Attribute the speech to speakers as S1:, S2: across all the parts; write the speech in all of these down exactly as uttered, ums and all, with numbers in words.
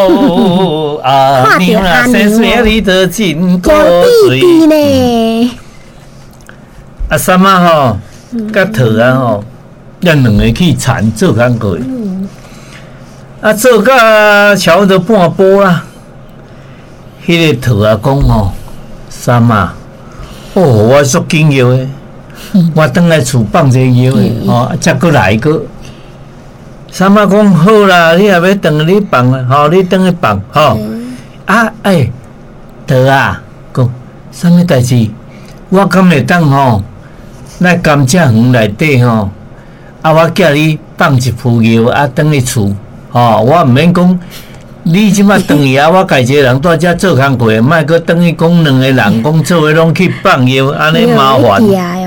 S1: 了，阿娘啊，山水里的金果水呢？啊，三妈吼，甲桃啊吼，咱两个去田做工过。啊，做到差不多半晡啦。迄个桃啊讲吼，三妈，哦，我足紧要诶，我等来厝放者药诶，吼，再过来个。三妈讲好啦，你也要等你放啊，吼，你等去放，吼。啊，哎，桃啊，讲啥物代志？我敢会当吼，来甘蔗园内底吼，啊，我叫你放一副药啊，等去厝。哦，我毋免讲，你即摆转去啊，我家一个人在遮做工课，莫阁转去讲两个人讲做伙拢去放药，安尼麻烦。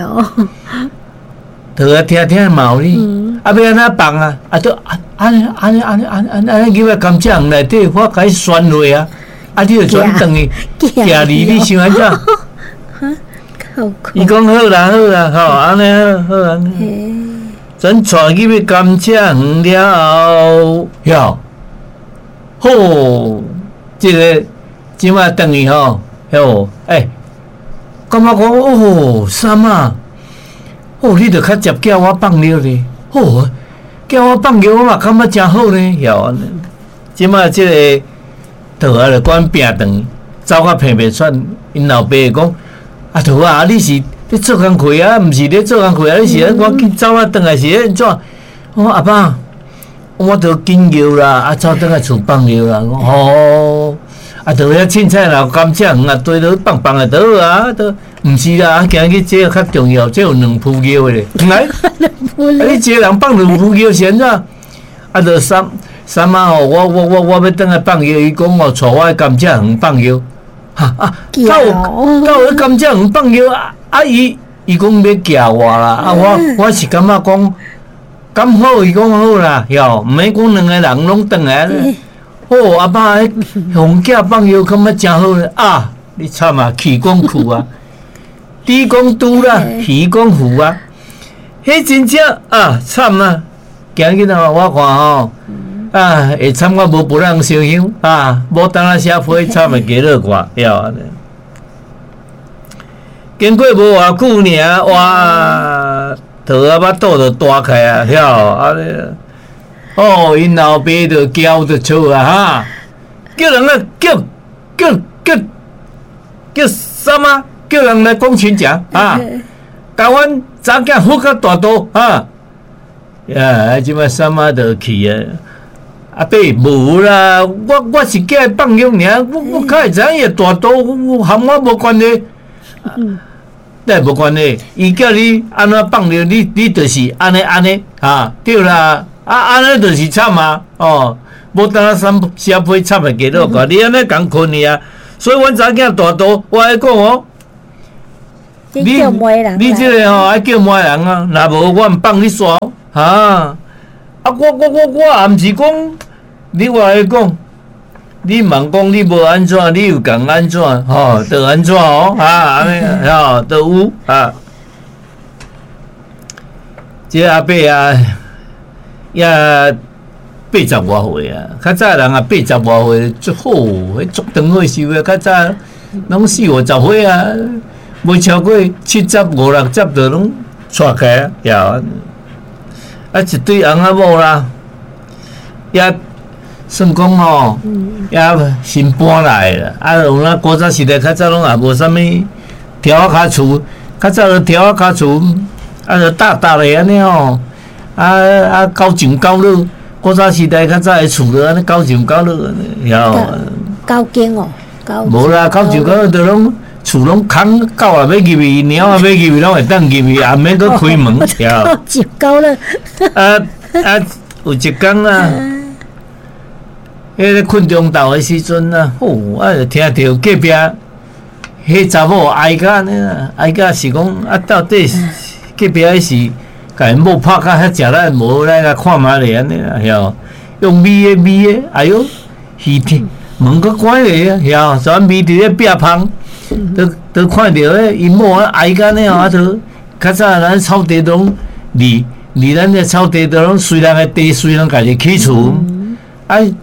S1: 对啊，听听嘛有理，啊要安怎放啊？啊都安安尼安尼安尼安安安尼入来甘蔗园内底，我甲伊宣落啊，啊你就转转去，行离你想安怎？伊讲好啦好啦，吼安尼好好安尼。咱带入去甘蔗园了后，哟，吼，这个即摆等于吼，哟，哎，感觉讲哦，三啊，哦，你着较接叫我放尿咧，哦，叫我放尿我嘛感觉真好咧，哟，即摆这个桃啊，着管拼长，走甲偏袂出，因老爸讲，啊，桃啊，你是？你做工课啊，毋是咧做工课啊，你是咧我去走啊，转来是咧安怎？我阿爸，我着紧要啦，啊走转来厝放尿啦，我吼，啊着遐凊彩啦，甘蔗园啊，堆到放放啊，倒啊，倒毋是啦，今日这个较重要，这有两副尿咧，来，啊你一个人放两副尿是安怎？啊着三三妈吼，我我我我要转来放尿，伊讲哦，带我去甘蔗园放尿，哈啊，到到去甘蔗园放尿啊！啊，伊伊讲要寄我啦，啊，我我是感觉讲，咁好，伊讲好啦，哟，毋免讲两个人拢转来咧。哦，阿爸，红囝放药感觉真好咧，啊，你惨啊，气讲苦啊，猪讲拄啦，鱼讲糊啊，迄真正啊惨啊！今日啊，我看吼，啊，会惨我无不人烧香啊，无当啊写批惨诶加落我，哟。经过无偌久尔，哇，桃啊巴肚就大开啊，晓啊咧，哦，因老爸就叫着出啊哈，叫人来叫叫叫叫什么？叫人来讲亲情啊，甲阮查囝福较大刀啊，呀，即摆什么就去啊。阿伯无啦，我我是叫伊放尿尔，我我较会知影伊大刀，含我无关系。那无关系，伊叫你安怎放尿，你你就是安尼安尼啊，对啦，啊安尼就是惨啊，哦，无当啊三写批惨的给落个，你安尼讲困去啊，所以阮查囝大刀，我爱讲哦，
S2: 你叫媒人，
S1: 你这个吼爱叫媒人啊，若无我毋放你煞哈，啊我我我我也毋是讲，你话来讲。你问讲你无安怎，你又讲安怎？吼，就安怎哦？啊，安尼吼，都有啊。这阿伯啊，也八十外岁啊，较早人啊八十外岁足好，迄足长岁寿啊，较早拢四五十岁啊，未超过七十五六十就拢带开啊，也啊一对翁仔某啦，也。算讲吼，也新搬来啦。啊，有咱古早时代较早拢也无啥物条啊骹厝，较早就条啊骹厝，啊就搭搭咧安尼吼。啊啊，高上高落，古早时代较早诶厝就安尼高上高落安尼，晓。
S2: 高间哦，高。
S1: 无啦，高上高落就拢厝拢空，狗也要入去，猫也要入去，拢会当入去，也免阁开门，晓。
S2: 高上高落。
S1: 啊啊，有一工啊。迄个困中昼的时阵啊，吼、哦，啊就听到隔壁迄查某哀甲呢啦，哀甲是讲啊，到底隔壁迄是甲因某拍甲遐食咱无来甲看嘛咧安尼啦，晓用米的米的，哎哟，鱼天门阁关咧啊，晓全米伫咧壁旁，都都看到迄因某啊哀甲呢啊，都较早咱草地拢离离咱个草地都拢虽然个地虽然家己起厝，啊伫。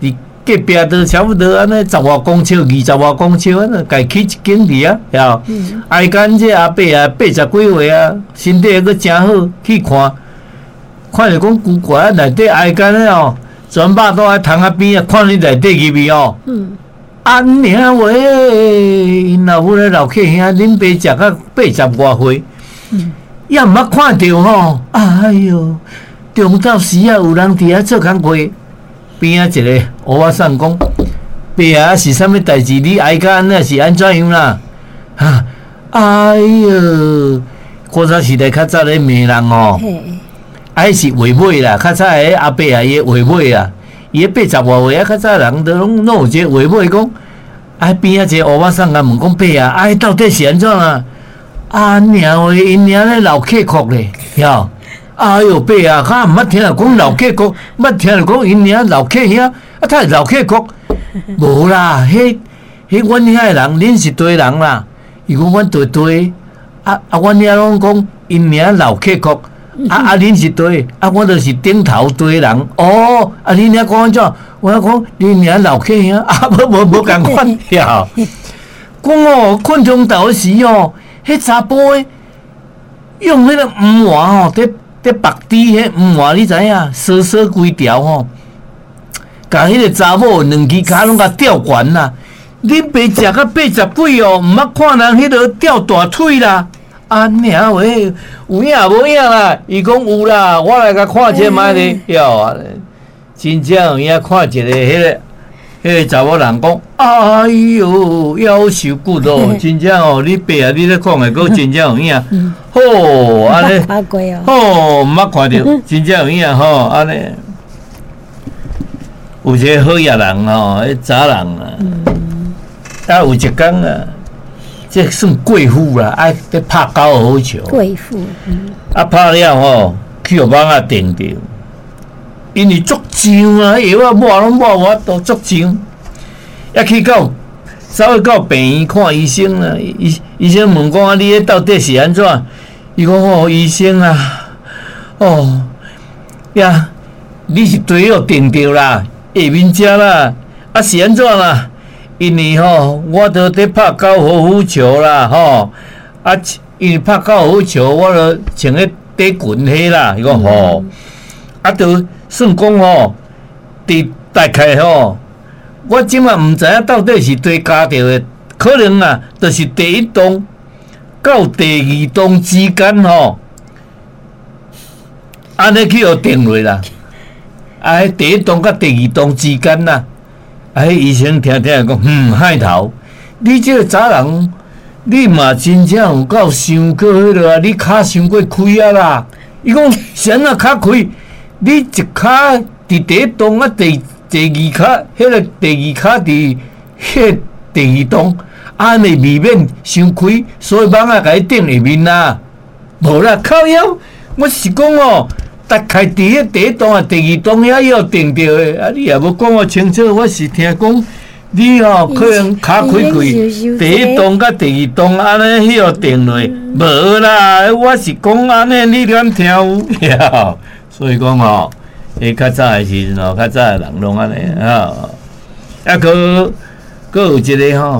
S1: 隔壁都差不多安尼十外公尺、二十外公尺安尼，家起一间伫啊，晓？挨间这阿伯啊，八十几岁啊，身体阁真好，去看，看着讲古怪内底挨间咧哦，全肉都喺窗仔边啊，看你内底入去哦。嗯。安娘喂，因老母咧老客兄，恁爸食到八十外岁，嗯，也毋捌看着吼，哎哟，中昼时啊，有人伫遐做工课，边仔一个乌仔送讲，爸啊是啥物代志？你挨甲安尼是安怎样啦？哈，哎哟，古早时代较早咧骂人哦，哎是话尾啦，较早个阿伯啊伊话尾啊。伊八十外岁啊，较早人都拢拢有一个话尾讲，啊边仔一个乌仔送甲问讲爸啊，啊到底是安怎啊？啊娘喂，因娘咧老客哭咧，晓？哎哟爸啊，较毋捌听着讲老客哭，捌听着讲因娘老客兄，啊他是老客哭，无啦，迄迄阮遐人，恁是对人啦，伊讲阮对对，啊啊阮遐拢讲因娘老客哭。啊啊！恁是对，啊我就是顶头对人。哦，啊恁遐讲安怎？我讲恁遐老客兄，啊无无无共款呀。讲哦，困中昼时哦，迄查甫诶，用迄个黄花吼，伫伫白底迄黄花，你知影？梳梳规条吼，甲迄个查某两支骹拢甲吊悬啦。恁爸食到八十几哦，毋捌看人迄落吊大腿啦。啊娘喂，有影无影啦？伊讲有啦，我来甲看者卖咧，哟啊！真正有影看一个迄个迄个查某人讲，哎哟，夭寿骨哦，真正哦，你爸啊，你咧讲诶，佫真正有影，吼安尼，吼毋捌看着，真正有影吼安尼。有一个好野人吼，迄查人啊，啊有一工啊。这算贵妇啦，爱在拍高尔夫球。
S2: 贵妇，嗯，
S1: 啊拍了吼，去互网啊定着，因为足上啊，药啊抹拢抹我都足上，也去到走去到病院看医生啦。医医生问讲啊，你迄到底是安怎？伊讲哦，医生啊，哦呀，你是对哦定着啦，下面遮啦，啊是安怎啦？因为吼，我都伫拍高尔夫球啦，吼啊，因为拍高尔夫球，我著穿迄底裙迄啦，伊讲吼，啊，著算讲吼，伫大概吼，我即马毋知影到底是对加着的，可能啊，著是第一洞到第二洞之间吼，安尼去互定落啦，啊，迄第一洞甲第二洞之间啦。啊！迄医生听听讲，嗯，海头，你这个查人，你嘛真正有够伤过迄落啊！你骹伤过开啊啦！伊讲是安怎骹开？你一骹伫第一洞啊，第第二骹，迄个第二骹伫迄第二洞，安尼未免伤开，所以网啊甲伊顶下面啦。无啦，靠腰，我是讲哦。大概伫迄第一栋啊、第二栋遐要定着诶，啊，你也无讲我清楚，我是听讲你吼可能骹开开，第一栋甲第二栋安尼迄要定落，无啦，我是讲安尼，你敢听有？呀，所以讲吼，诶，较早诶时阵吼，较早诶人拢安尼啊，啊，个个有一个吼，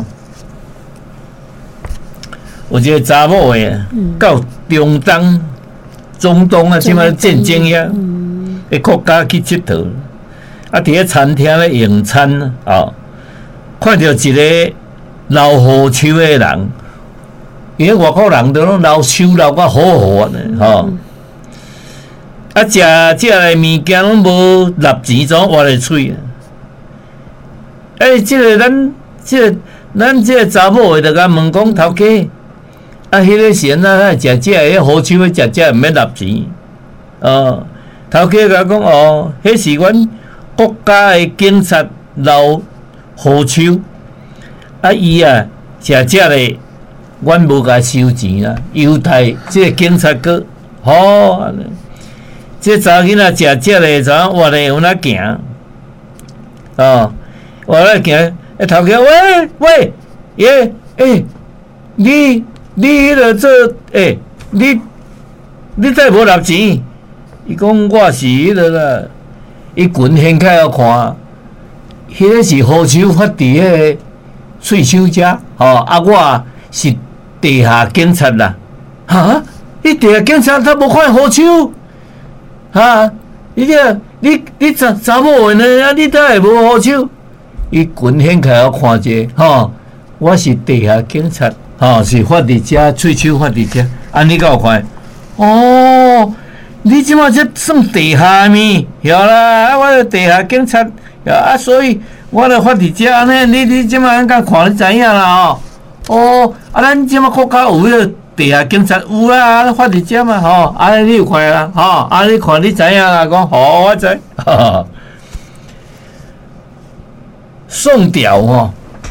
S1: 有一个查某诶，到中东。中东啊，即摆战争遐，个国家去佚佗，啊，伫咧餐厅咧用餐啊，哦，看到一个老虎手诶人，因为外国人都拢老手老甲好好安尼，吼，啊，食食诶物件拢无纳钱，怎活咧喙啊？诶，即个咱即个咱即个查某诶，就甲问讲头家。啊，迄个时阵啊，食食迄好手诶，食食毋免纳钱。哦，头家甲讲哦，迄是阮国家诶警察老好手。啊，伊啊食食咧，阮无甲收钱啦。犹太即个警察哥，好安尼。即查囡仔食食咧，怎活咧有哪行？哦，活咧行。诶，头家喂喂，耶诶，你。你迄个做诶，你你再无纳钱？伊讲我是迄个啦，伊群掀开互看， 迄个是好手发伫迄个喙手遮，吼、哦、啊，我是地下警察啦，哈，你地下警察他无看好手，哈，你这你你查查某的呢？啊，你倒会无好手？伊滚掀开我看者，吼、哦，我是地下警察，吼、哦，是发伫遮，喙手发伫遮，安尼甲有看？哦。你即马这算地下咪？晓啦，啊，我地下警察，啊，所以我来发伫遮安尼，你你即马安甲看你知影啦哦。哦，啊，咱即马国家有迄个地下警察有啦，啊，发伫遮嘛吼，啊，你有看啦，吼，啊，你看你知影啦，讲好，我知。哈哈宋朝吼，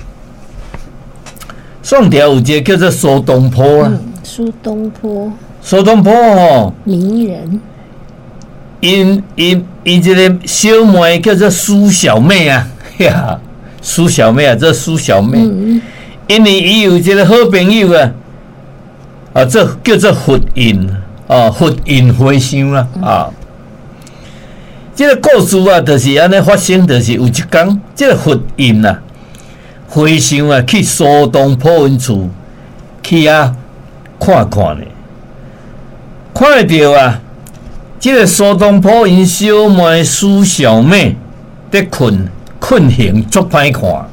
S1: 宋朝有一个叫做苏东坡啊。
S2: 嗯，苏东坡。
S1: 苏东坡吼，
S2: 名人，
S1: 因因因这个小妹叫做苏小妹啊，呀，苏小妹啊，这苏小妹，嗯、因为伊有一个好朋友啊，啊，这叫做佛印啊，佛印和尚啦啊。这个故事啊，就是安尼发生，就是有一天，这个佛印啊，和尚啊，去苏东坡因厝去啊看看咧。看到啊，这个苏东坡因小妹苏小妹在困，困形足歹看，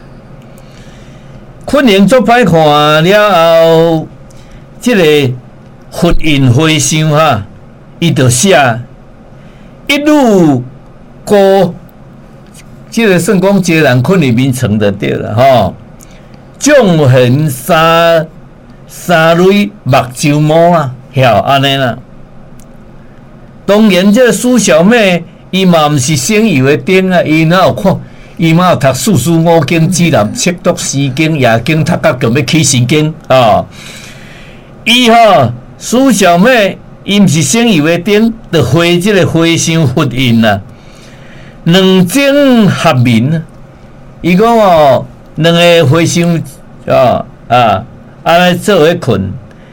S1: 困形足歹看了后，这个佛印和尚哈，伊就写一路过，这个算讲一个人困入眠床就对了吼。纵横三三蕊目睭毛啊！晓安尼啦，当然这个苏小妹伊嘛毋是省油的灯啊，伊哪有看？伊嘛有读四书五经、指南、七读诗经、夜经，读到强要起神经啊！伊吼苏小妹伊毋是省油的灯，就会这个和尚佛印啦，两睛合眠啊！伊讲哦，两个和尚啊啊，安尼做伙困。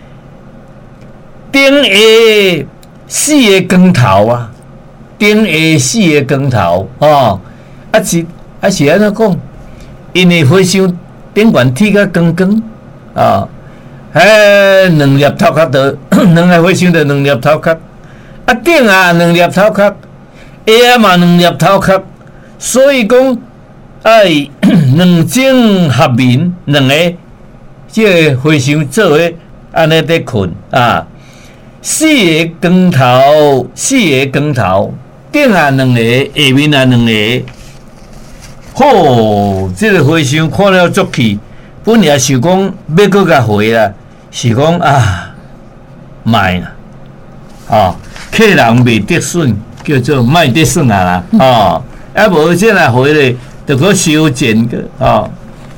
S1: 顶下四个光头啊，顶下四个光头哦，啊是啊是安怎讲？因为和尚顶悬铁甲光光啊，迄两粒头壳的，两个和尚的两粒头壳，啊顶啊两粒头壳，下啊嘛两粒头壳，所以讲爱两睛合眠，两个即个和尚做伙安尼在困啊。四个光头，四个光头，顶下两个，下面啊两个。吼，这个和尚看了足气，本来是讲要搁甲回啦，是讲啊，卖啦，哦，客人未得顺，叫做卖得顺啊啦，哦，啊无这来回咧，就搁修剪个，哦。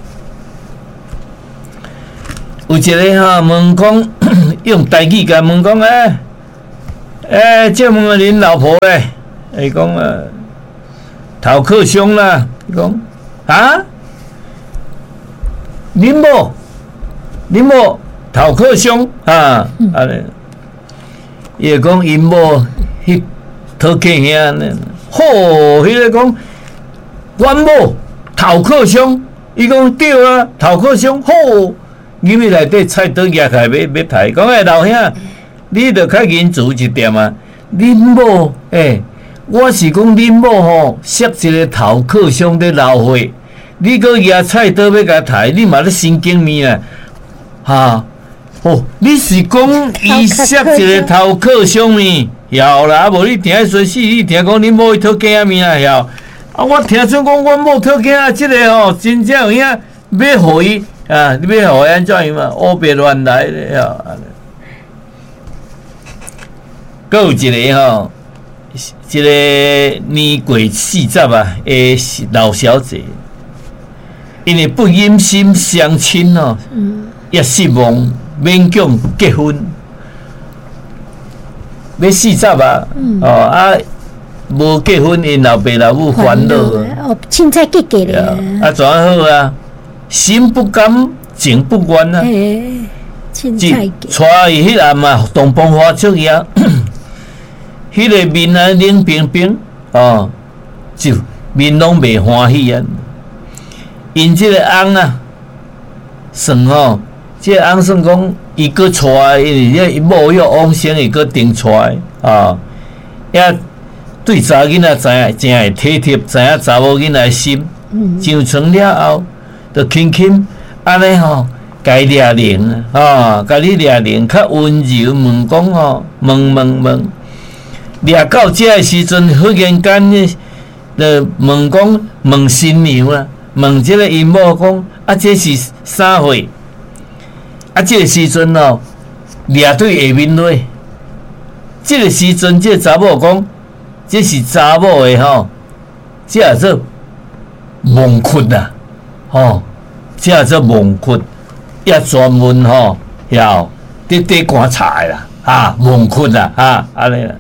S1: 有一个吼问讲，用台语甲问讲诶，诶，借问恁老婆咧？伊讲啊，头壳伤啦。伊讲啊，恁某，恁某头壳伤啊，安尼。伊会讲因某迄讨客兄呢，好，迄个讲，阮某头壳伤，伊讲对啊，头壳伤好。入去内底菜刀夹开要要抬，讲诶老兄，你着较认主一点啊！恁某诶，我是讲恁某吼，摔一个头壳伤咧流血，你搁夹菜刀要甲抬，你嘛咧神经面啊！哈，哦，你是讲伊摔一个头壳伤呢？晓啦，啊无你听说死，你听讲恁某去讨囝仔面啊？晓啊！我听说讲阮某讨囝仔即个吼，真正有影要互伊。啊！你要互安怎样嘛？乌白乱来咧吼。搁有一个吼，一个年过四十啊诶老小姐，因为不忍心相亲哦，也失望，勉强结婚。要四十啊，哦啊，无结婚，因老爸老母烦恼。
S2: 哦，凊彩结结咧。
S1: 啊，怎样好啊？心不甘，情不愿啊！
S2: 诶，凊彩结。
S1: 带伊迄暗嘛，东方花烛夜，迄个面啊冷冰冰哦，就面拢袂欢喜啊。因即个翁啊，算吼，即、這個翁算讲伊搁娶，因为伊某要往生，伊搁定娶啊，也对查囡仔知影真会体贴，知影查某囡仔心，上床了后，就轻轻安尼吼。甲伊掠灵啊，吼，甲你掠灵，较温柔问讲吼，问问问，掠到这个时阵，忽然间呢，就问讲问新娘啦，问即个因某讲，啊，这是啥货？啊，这个时阵哦，掠对下面落，这个时阵，这个查某讲，这是查某的吼，这叫做蒙屈啦，吼，这叫做蒙屈。也专门吼，要伫伫观察啦，啊，蒙屈啦，啊，安尼啦。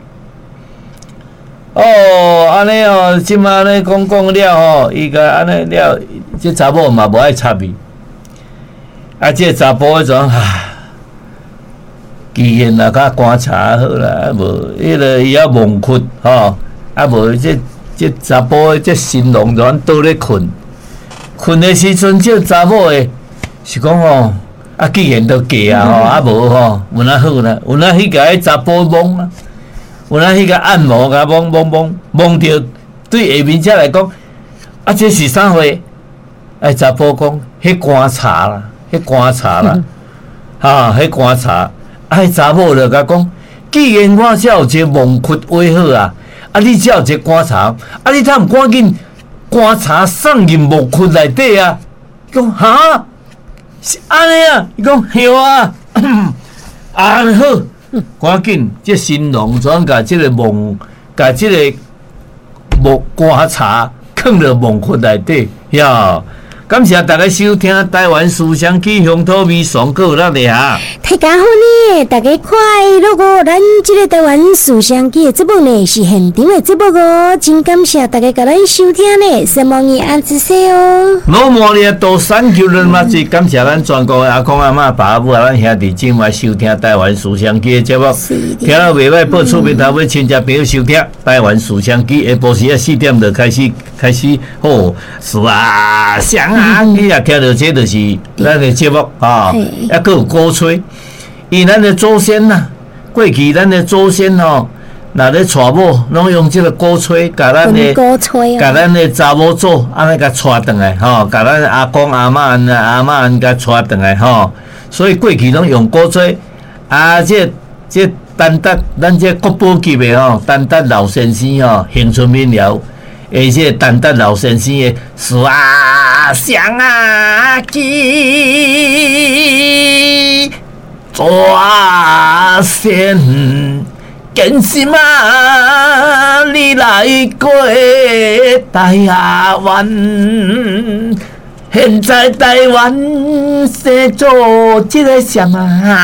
S1: 哦，安尼哦，即马安尼讲讲了吼，伊个安尼了，即查某嘛无爱插伊。啊，即查甫迄种啊，既然啊，较观察好啦，啊无，迄个伊也蒙屈吼，啊无即即查甫即心拢全倒咧困，困的时阵，即查某诶。是讲吼，啊，既然都嫁啊吼，啊无吼，有哪好啦？有哪迄个迄查甫懵啊？有哪迄个按摩甲懵懵懵懵着，对下面者来讲，啊，这是啥货？哎，查甫讲，迄观察啦，迄观察啦，哈，迄观察。啊，迄查某就甲讲，既然我才有一个蒙屈话好啊，啊，你才有一个观察，啊，你通赶紧观察送入蒙屈内底啊？讲哈？是安尼啊，伊讲对啊，啊好，赶紧这新郎转甲这个梦，甲这个梦观察放入梦窟内底呀。感谢大家收听台湾思想起乡土味爽歌啦俩。
S2: 大家好呢，大家快乐哦！咱这个台湾思想起的节目呢是现场的节目哦，真感谢大家甲咱收听呢，希望你安子些哦。
S1: 老莫呢多三球人嘛，最感谢咱全国的阿公阿嬷、爸母啊，咱兄弟姊妹收听台湾思想起的节目，听了袂歹，报厝边头尾亲戚朋友收听台湾思想起，下晡时啊四点就开始开始哦，是啊，想。啊！你也听到这就是咱的节目啊，还佫有歌吹，因咱的祖先呐，过去咱的祖先吼，若咧娶某，拢用这个歌吹，甲咱的，甲咱的查某祖安尼甲娶转来吼，甲咱阿公阿嬷安阿嬷安甲娶转来吼，所以过去拢用歌吹，啊，这这丹达咱这国宝级的吼，丹达老先生吼，乡村民谣。而且丹达老先生的思想啊记抓先更是嘛你来过台湾，现在台湾是做这个什么